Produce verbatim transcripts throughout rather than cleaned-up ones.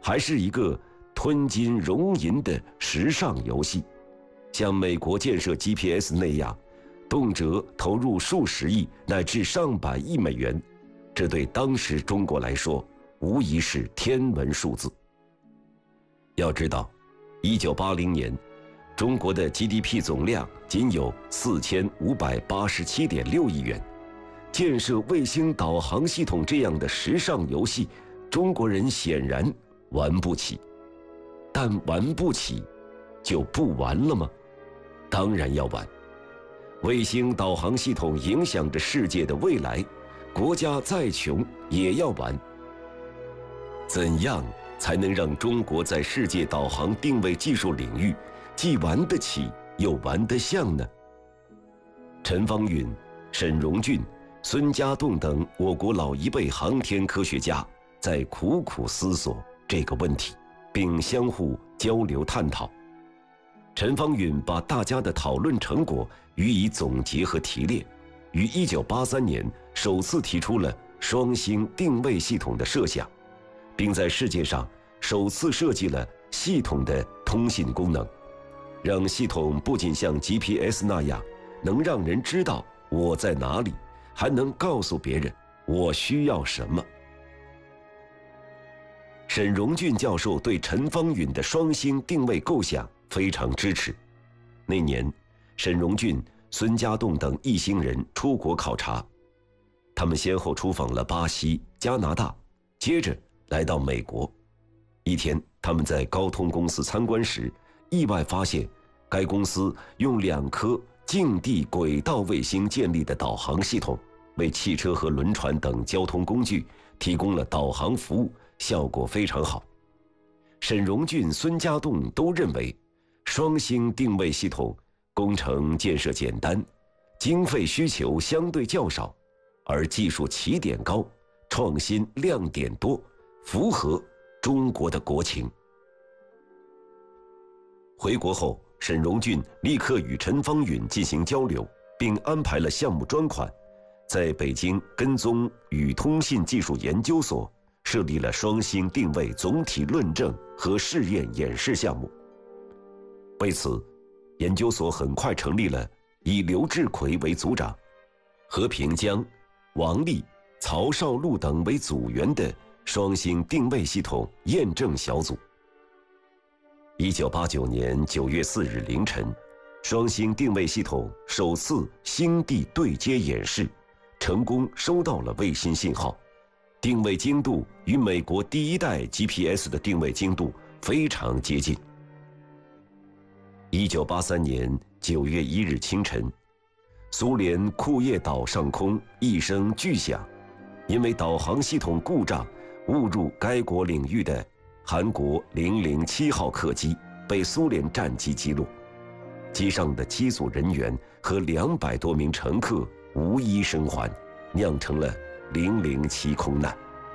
还是一个吞金融银的时尚游戏，像美国建设 G P S 那样，动辄投入数十亿乃至上百亿美元，这对当时中国来说无疑是天文数字。要知道，一九八零年，中国的 G D P 总量仅有四千五百八十七点六亿元，建设卫星导航系统这样的时尚游戏，中国人显然玩不起。但玩不起，就不玩了吗？当然要玩。卫星导航系统影响着世界的未来，国家再穷也要玩。怎样才能让中国在世界导航定位技术领域既玩得起又玩得像呢？陈方允、沈荣俊、孙家栋等我国老一辈航天科学家在苦苦思索这个问题，并相互交流探讨。陈方允把大家的讨论成果予以总结和提炼，于一九八三年首次提出了双星定位系统的设想，并在世界上首次设计了系统的通信功能，让系统不仅像 G P S 那样能让人知道我在哪里，还能告诉别人我需要什么。沈荣俊教授对陈方允的双星定位构想非常支持。那年，沈荣俊、孙家栋等一行人出国考察，他们先后出访了巴西、加拿大，接着来到美国。一天，他们在高通公司参观时，意外发现该公司用两颗近地轨道卫星建立的导航系统，为汽车和轮船等交通工具提供了导航服务，效果非常好。沈荣俊、孙家栋都认为，双星定位系统工程建设简单，经费需求相对较少，而技术起点高，创新亮点多，符合中国的国情。回国后，沈荣俊立刻与陈方允进行交流，并安排了项目专款，在北京跟踪与通信技术研究所设立了双星定位总体论证和试验演示项目。为此，研究所很快成立了以刘志奎为组长，何平江、王立、曹少禄等为组员的双星定位系统验证小组。一九八九年九月四日凌晨，双星定位系统首次星地对接演示，成功收到了卫星信号，定位精度与美国第一代 G P S 的定位精度非常接近。一九八三年九月一日清晨，苏联库页岛上空一声巨响，因为导航系统故障误入该国领域的韩国零零七号客机被苏联战机击落，机上的机组人员和两百多名乘客无一生还，酿成了零零七空难。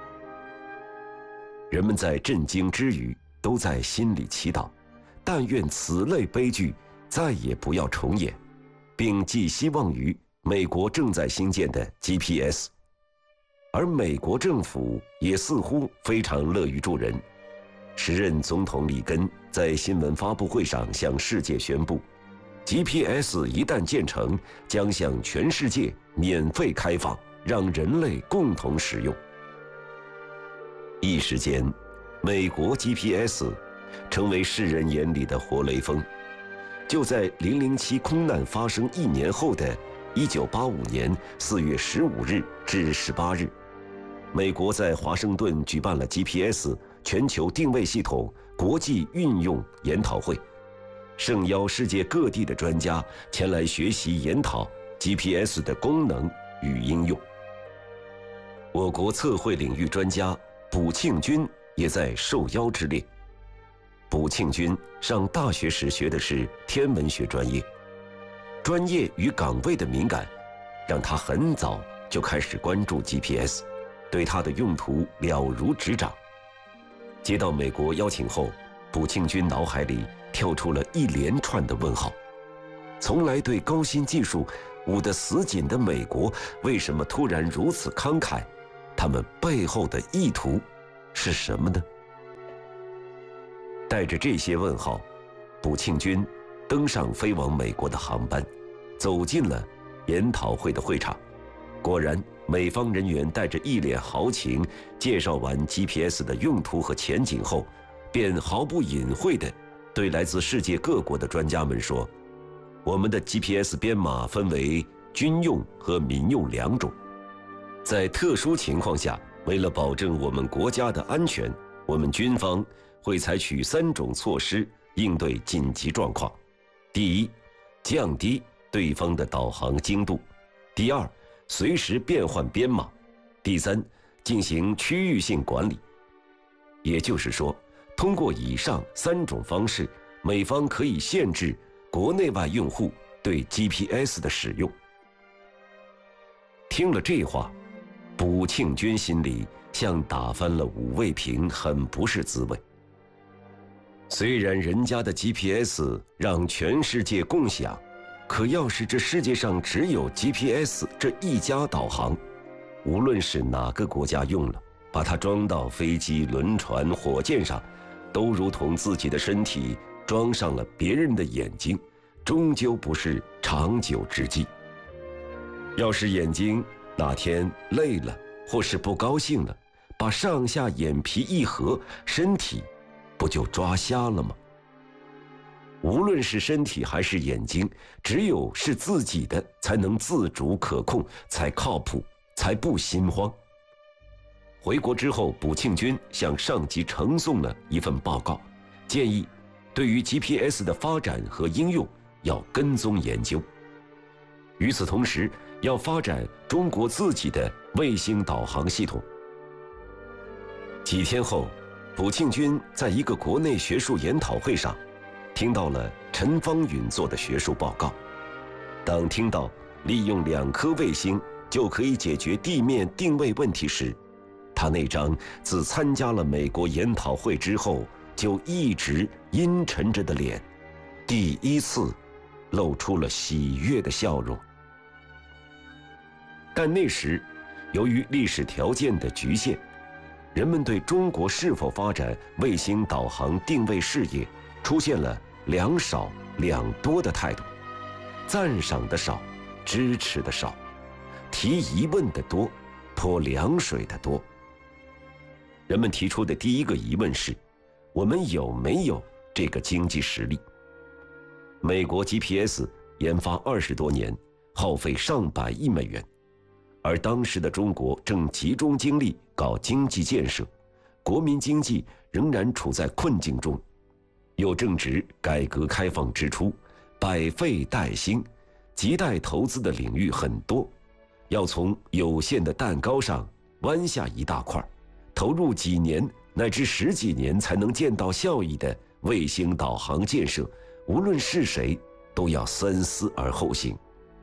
人们在震惊之余，都在心里祈祷，但愿此类悲剧再也不要重演，并寄希望于美国正在兴建的 G P S。 而美国政府也似乎非常乐于助人。时任总统里根在新闻发布会上向世界宣布， G P S 一旦建成，将向全世界免费开放，让人类共同使用。一时间，美国 G P S 成为世人眼里的活雷锋。就在零零七空难发生一年后的一九八五年四月十五日至十八日，美国在华盛顿举办了 G P S 全球定位系统国际运用研讨会，盛邀世界各地的专家前来学习研讨 G P S 的功能与应用。我国测绘领域专家卜庆军也在受邀之列。卜庆军上大学时学的是天文学专业，专业与岗位的敏感，让他很早就开始关注 G P S， 对它的用途了如指掌。接到美国邀请后，卜庆军脑海里跳出了一连串的问号：从来对高新技术捂得死紧的美国，为什么突然如此慷慨？他们背后的意图是什么呢？ 带着这些问号，卜庆军登上飞往美国的航班，走进了研讨会的会场。果然，美方人员带着一脸豪情介绍完 G P S 的用途和前景后，便毫不隐晦地对来自世界各国的专家们说：“我们的 G P S 编码分为军用和民用两种，在特殊情况下，为了保证我们国家的安全，我们军方会采取三种措施应对紧急状况：第一，降低对方的导航精度；第二，随时变换编码；第三，进行区域性管理。也就是说，通过以上三种方式，美方可以限制国内外用户对 G P S 的使用。”听了这话，卜庆军心里像打翻了五味瓶，很不是滋味。虽然人家的 G P S 让全世界共享，可要是这世界上只有 G P S 这一家导航，无论是哪个国家用了，把它装到飞机、轮船、火箭上，都如同自己的身体装上了别人的眼睛，终究不是长久之计。要是眼睛哪天累了或是不高兴了，把上下眼皮一合，身体不就抓瞎了吗？无论是身体还是眼睛，只有是自己的才能自主可控，才靠谱，才不心慌。回国之后，卜庆军向上级呈送了一份报告，建议对于 G P S 的发展和应用要跟踪研究。与此同时，要发展中国自己的卫星导航系统。几天后，卜庆军在一个国内学术研讨会上听到了陈方允做的学术报告。当听到利用两颗卫星就可以解决地面定位问题时，他那张自参加了美国研讨会之后就一直阴沉着的脸，第一次露出了喜悦的笑容。但那时，由于历史条件的局限，人们对中国是否发展卫星导航定位事业出现了两少两多的态度，赞赏的少，支持的少，提疑问的多，泼凉水的多。人们提出的第一个疑问是：我们有没有这个经济实力？美国 G P S 研发二十多年，耗费上百亿美元，而当时的中国正集中精力搞经济建设，国民经济仍然处在困境中，又正值改革开放之初，百废待兴，亟待投资的领域很多，要从有限的蛋糕上剜下一大块，投入几年乃至十几年才能见到效益的卫星导航建设，无论是谁都要三思而后行。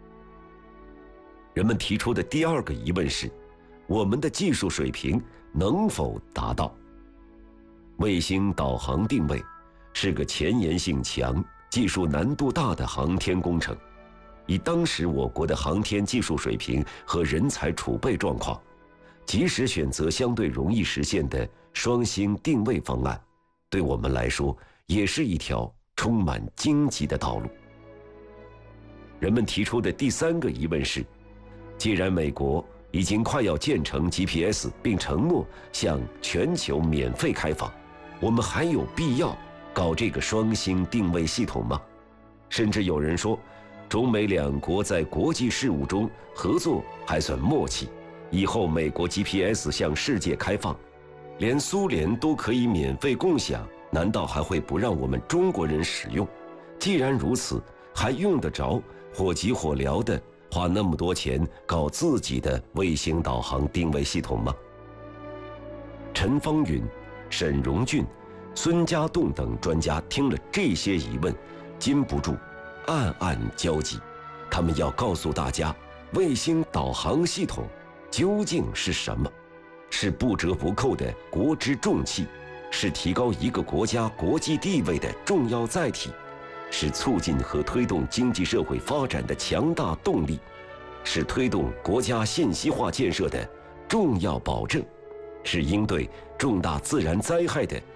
人们提出的第二个疑问是：我们的技术水平能否达到？卫星导航定位是个前沿性强、技术难度大的航天工程。以当时我国的航天技术水平和人才储备状况，即使选择相对容易实现的双星定位方案，对我们来说也是一条充满荆棘的道路。人们提出的第三个疑问是：既然美国已经快要建成 G P S 并承诺向全球免费开放，我们还有必要搞这个双星定位系统吗？甚至有人说，中美两国在国际事务中合作还算默契，以后美国 G P S 向世界开放，连苏联都可以免费共享，难道还会不让我们中国人使用？既然如此，还用得着火急火燎的花那么多钱搞自己的卫星导航定位系统吗？陈方允、沈荣俊、孙家栋等专家听了这些疑问，禁不住暗暗焦急。他们要告诉大家，卫星导航系统究竟是什么？是不折不扣的国之重器，是提高一个国家国际地位的重要载体，是促进和推动经济社会发展的强大动力，是推动国家信息化建设的重要保证，是应对重大自然灾害的